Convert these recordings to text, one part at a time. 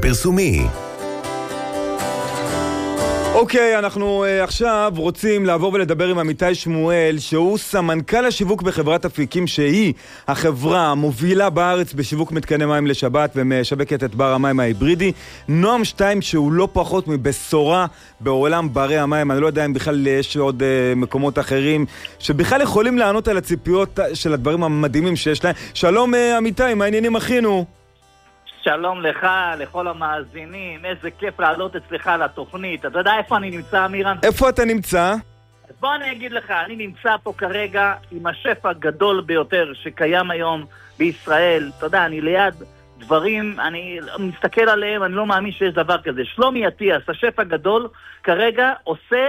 הפרסומי. אוקיי, אנחנו עכשיו רוצים לעבור ולדבר עם עמיתי שמואל, שהוא סמנכ"ל השיווק בחברת אפיקים, שהיא החברה המובילה בארץ בשיווק מתקני מים לשבת ומשווקת את בר המים ההיברידי. נועם 2, שהוא לא פחות מבשורה בעולם ברי המים. אני לא יודע אם בכלל יש עוד מקומות אחרים שבכלל יכולים לענות על הציפיות של הדברים המדהימים שיש להם. שלום עמיתי, מה העניינים אחינו? שלום לך, לכל המאזינים, איזה כיף לעלות אצלך לתוכנית. אתה יודע איפה אני נמצא, אמירן? איפה אתה נמצא? בוא אני אגיד לך, אני נמצא פה כרגע עם השף הגדול ביותר שקיים היום בישראל. אתה יודע, אני ליד דברים, אני מסתכל עליהם, אני לא מאמין שיש דבר כזה. שלומי אטיאס, השף הגדול, כרגע עושה,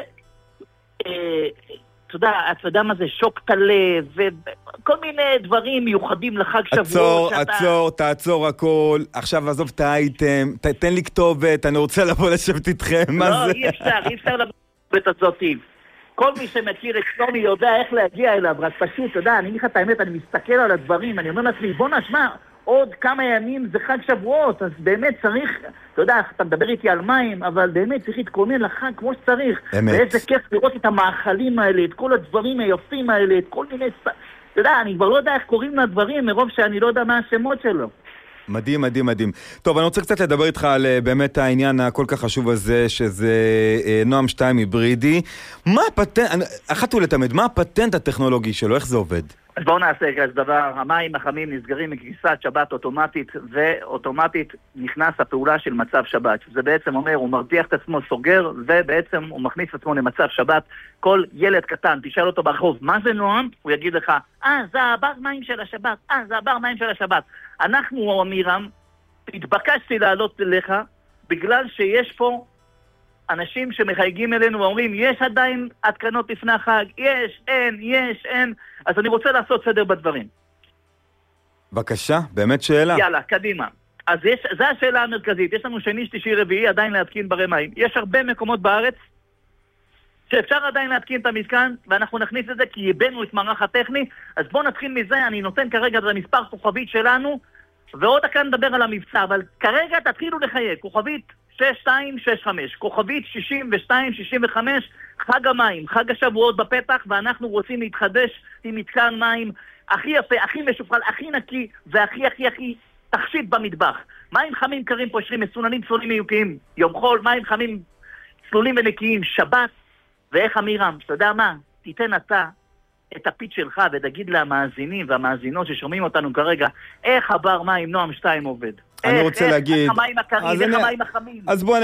אתה יודע מה זה, שוק הלב, וכל מיני דברים מיוחדים לחג שבוע. תעצור הכל. עכשיו עזוב את האייטם, תן לי כתובת, אני רוצה לבוא לשבת איתכם. לא, אי אפשר לבוא הזאת. כל מי שמכיר את שלומי יודע איך להגיע אליו, רק פשוט, אתה יודע, אני אגיד לך את האמת, אני מסתכל על הדברים, אני אומר לעצמי, בוא נשמע, עוד כמה ימים זה חג שבועות, אז באמת צריך, אתה יודע, אתה מדבר איתי על מים, אבל באמת צריך להתכונן לחג כמו שצריך. אמת. ואיזה כיף לראות את המאכלים האלה, את כל הדברים היפים האלה, את כל מיני... אתה יודע, אני כבר לא יודע איך קוראים לדברים, מרוב שאני לא יודע מה השמות שלו. מדהים, מדהים, מדהים. טוב, אני רוצה קצת לדבר איתך על באמת העניין הכל כך חשוב הזה, שזה נועם 2 היברידי. מה הפטנט, אחת ולתמיד, מה הפטנט הטכנולוגי שלו? איך זה עובד? אז בואו נעשה כזה דבר, המים החמים נסגרים מכניסת שבת אוטומטית, ואוטומטית נכנס הפעולה של מצב שבת. זה בעצם אומר, הוא מרתיח את עצמו סוגר, ובעצם הוא מכניס את עצמו למצב שבת. כל ילד קטן, תשאל אותו ברחוב, מה זה נועם? הוא יגיד לך, זה הבר מים של השבת, זה הבר מים של השבת. אנחנו, אמירם, התבקשתי לעלות אליך, בגלל שיש פה אנשים שמחייגים אלינו ואומרים, יש עדיין התקנות לפני החג, יש, אין. אז אני רוצה לעשות סדר בדברים. בבקשה, באמת שאלה. יאללה, קדימה. אז זו השאלה המרכזית. יש לנו שני, שלישי, רביעי עדיין להתקין ברי מים. יש הרבה מקומות בארץ שאפשר עדיין להתקין את המתקן, ואנחנו נכניס את זה כי ייבנו את מערך הטכני. אז בואו נתחיל מזה, אני נותן כרגע את המספר כוכבית שלנו, ועוד כאן נדבר על המבצע, אבל כרגע תתחילו לחייג, כוכבית 6265, כוכבית 6265, חג המים, חג השבועות בפתח, ואנחנו רוצים להתחדש עם מתקן מים הכי יפה, הכי משופחל, הכי נקי, והכי תכשיט במטבח. מים חמים קרים פה, ישרים מסוננים צלולים מיוקיים, יום חול, מים חמים צלולים ונקיים, שבת, ואיך אמירם, אתה יודע מה? תיתן אתה את הפיץ שלך ותגיד למאזינים והמאזינות ששומעים אותנו כרגע, איך הבר מים נועם 2 עובד? אני רוצה להגיד... איך המים הקרים, איך המים החמים? אז בוא